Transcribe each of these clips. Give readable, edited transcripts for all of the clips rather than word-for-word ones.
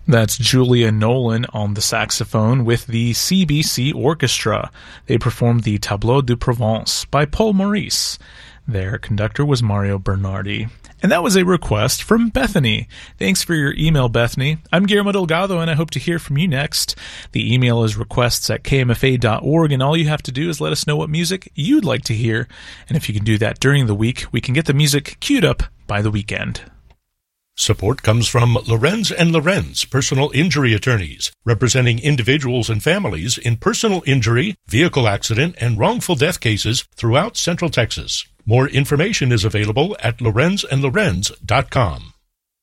That's Julia Nolan on the saxophone with the CBC Orchestra. They performed the Tableau de Provence by Paul Maurice. Their conductor was Mario Bernardi. And that was a request from Bethany. Thanks for your email, Bethany. I'm Guillermo Delgado, and I hope to hear from you next. The email is requests@kmfa.org, and all you have to do is let us know what music you'd like to hear. And if you can do that during the week, we can get the music queued up by the weekend. Support comes from Lorenz & Lorenz, personal injury attorneys, representing individuals and families in personal injury, vehicle accident, and wrongful death cases throughout Central Texas. More information is available at lorenzandlorenz.com.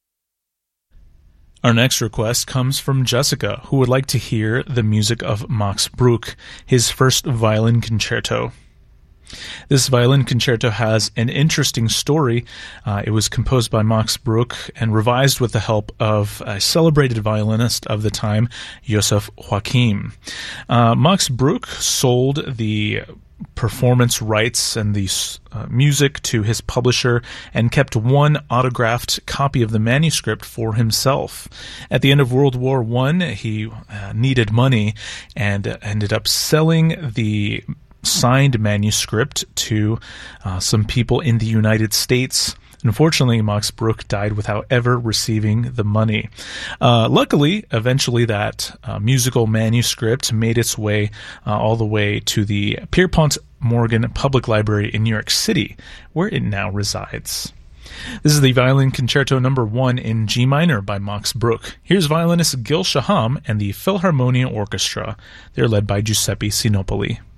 Our next request comes from Jessica, who would like to hear the music of Max Bruch, his first violin concerto. This violin concerto has an interesting story. It was composed by Max Bruch and revised with the help of a celebrated violinist of the time, Joseph Joachim. Max Bruch sold the performance rights and the music to his publisher and kept one autographed copy of the manuscript for himself. At the end of World War I, he needed money and ended up selling the signed manuscript to some people in the United States. Unfortunately, Max Bruch died without ever receiving the money. Luckily, eventually that musical manuscript made its way all the way to the Pierpont Morgan Public Library in New York City, where it now resides. This is the Violin Concerto No. 1 in G minor by Max Bruch. Here's violinist Gil Shaham and the Philharmonia Orchestra. They're led by Giuseppe Sinopoli.